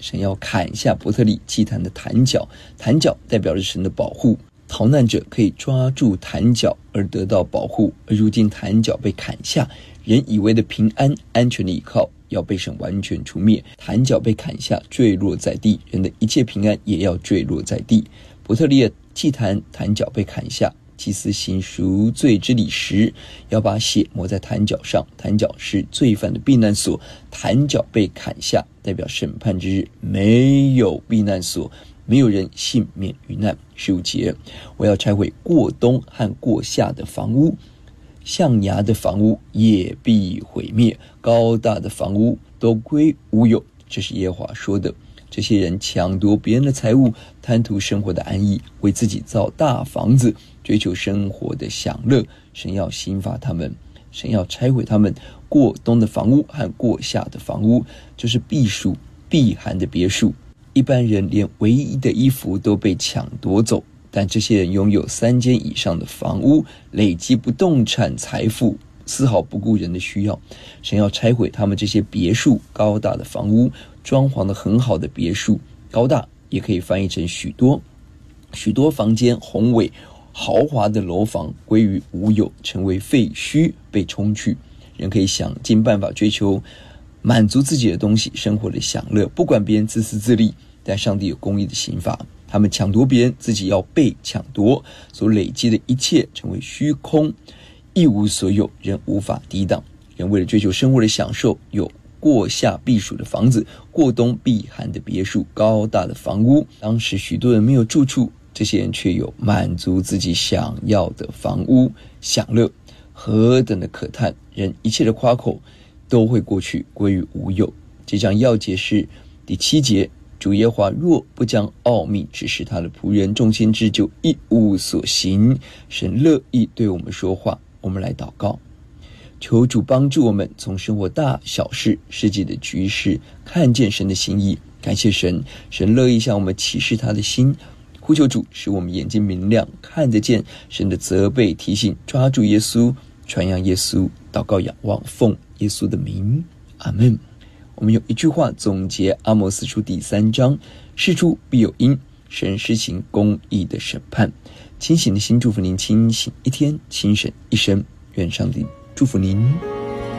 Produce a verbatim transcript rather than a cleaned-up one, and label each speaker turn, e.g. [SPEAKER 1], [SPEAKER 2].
[SPEAKER 1] 神要砍下伯特利祭坛的坛角，坛角代表着神的保护，逃难者可以抓住坛角而得到保护，而如今坛角被砍下，人以为的平安安全的依靠要被神完全除灭，坛角被砍下坠落在地，人的一切平安也要坠落在地。伯特利的祭坛坛角被砍下，祭司行赎罪之礼时要把血抹在坛角上，坛角是罪犯的避难所，坛角被砍下代表审判之日没有避难所，没有人幸免于难。十五节，我要拆毁过冬和过夏的房屋，象牙的房屋也必毁灭，高大的房屋都归无有。这是耶和华说的。这些人抢夺别人的财物，贪图生活的安逸，为自己造大房子，追求生活的享乐。神要刑罚他们，神要拆毁他们过冬的房屋和过夏的房屋，就是避暑避寒的别墅。一般人连唯一的衣服都被抢夺走，但这些人拥有三间以上的房屋，累积不动产财富，丝毫不顾人的需要。神要拆毁他们这些别墅，高大的房屋，装潢的很好的别墅，高大也可以翻译成许多，许多房间宏伟豪华的楼房归于无有，成为废墟，被冲去。人可以想尽办法追求满足自己的东西，生活的享乐，不管别人自私自利，但上帝有公义的刑罚。他们抢夺别人，自己要被抢夺，所累积的一切成为虚空，一无所有，人无法抵挡。人为了追求生活的享受，有过夏避暑的房子，过冬避寒的别墅，高大的房屋。当时许多人没有住处，这些人却有满足自己想要的房屋享乐，何等的可叹！人一切的夸口都会过去，归于无有。这章要节是第七节，主耶和华若不将奥秘指示他的仆人众先知，就一无所行。神乐意对我们说话。我们来祷告，求主帮助我们从生活大小事世界的局势看见神的心意。感谢神，神乐意向我们启示他的心，呼求主使我们眼睛明亮，看得见神的责备提醒，抓住耶稣，传扬耶稣。祷告仰望奉耶稣的名，阿们。我们用一句话总结阿摩斯书第三章，事出必有因，神施行公义的审判。清醒的心祝福您清醒一天，清醒一生。愿上帝祝福您。